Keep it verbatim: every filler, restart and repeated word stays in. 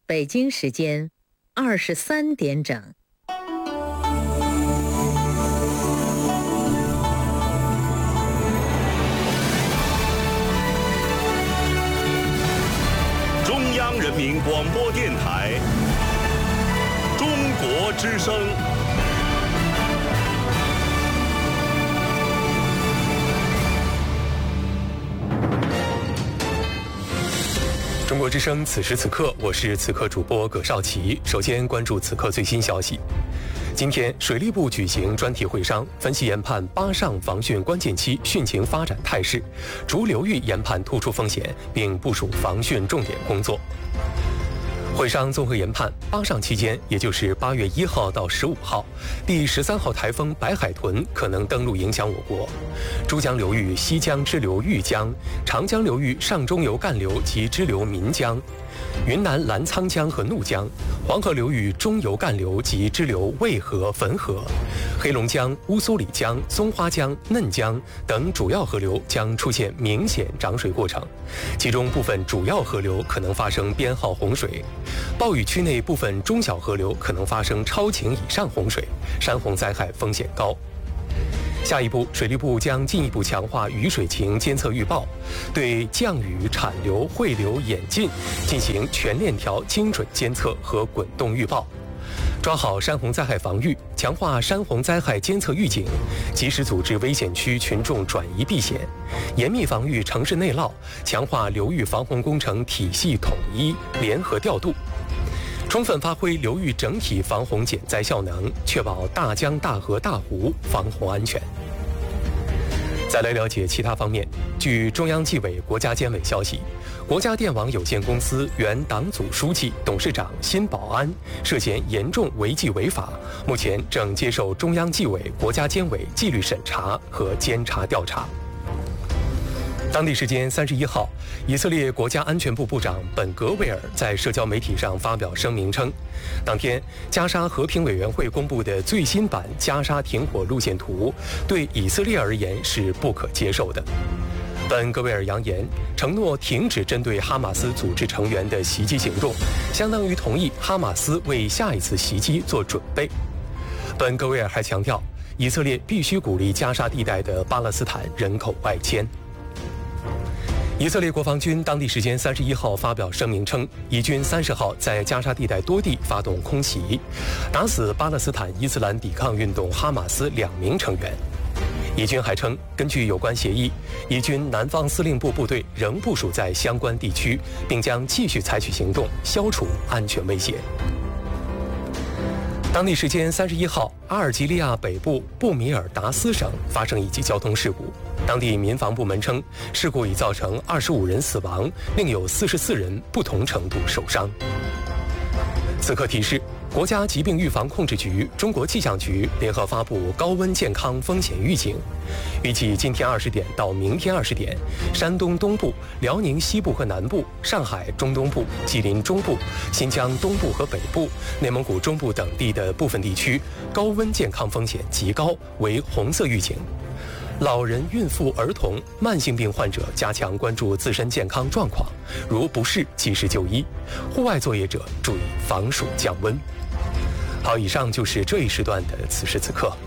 北京时间二十三点整。 中央人民广播电台中国之声。 中国之声，此时此刻，我是此刻主播葛少奇。首先关注此刻最新消息。今天，水利部举行专题会商，分析研判八上防汛关键期汛情发展态势，逐流域研判突出风险，并部署防汛重点工作。会商综合研判，八上期间，也就是八月一号到十五号，第十三号台风白海豚可能登陆影响我国。珠江流域西江支流豫江、长江流域上中游干流及支流岷江、云南澜沧江和怒江、黄河流域中游干流及支流渭河、汾河、黑龙江乌苏里江、松花江、嫩江等主要河流将出现明显涨水过程，其中部分主要河流可能发生编号洪水。暴雨区内部分中小河流可能发生超情以上洪水，山洪灾害风险高。下一步，水利部将进一步强化雨水情监测预报，对降雨、产流、汇流、演进进行全链条精准监测和滚动预报，抓好山洪灾害防御，强化山洪灾害监测预警，及时组织危险区群众转移避险，严密防御城市内涝，强化流域防洪工程体系统一联合调度，充分发挥流域整体防洪减灾效能，确保大江大河大湖防洪安全。再来了解其他方面。据中央纪委国家监委消息，国家电网有限公司原党组书记、董事长辛保安涉嫌严重违纪违法，目前正接受中央纪委国家监委纪律审查和监察调查。当地时间三十一号，以色列国家安全部部长本格维尔在社交媒体上发表声明称，当天加沙和平委员会公布的最新版加沙停火路线图对以色列而言是不可接受的。本格维尔扬言，承诺停止针对哈马斯组织成员的袭击行动，相当于同意哈马斯为下一次袭击做准备。本格维尔还强调，以色列必须鼓励加沙地带的巴勒斯坦人口外迁。以色列国防军当地时间三十一号发表声明称，以军三十号在加沙地带多地发动空袭，打死巴勒斯坦伊斯兰抵抗运动哈马斯两名成员。以军还称，根据有关协议，以军南方司令部部队仍部署在相关地区，并将继续采取行动，消除安全威胁。当地时间三十一号，阿尔及利亚北部布米尔达斯省发生一起交通事故。当地民防部门称，事故已造成二十五人死亡，另有四十四人不同程度受伤。此刻提示，国家疾病预防控制局、中国气象局联合发布高温健康风险预警。预计今天二十点到明天二十点，山东东部、辽宁西部和南部、上海中东部、吉林中部、新疆东部和北部、内蒙古中部等地的部分地区高温健康风险极高，为红色预警。老人、孕妇、儿童、慢性病患者加强关注自身健康状况，如不适及时就医。户外作业者注意防暑降温。好，以上就是这一时段的此时此刻。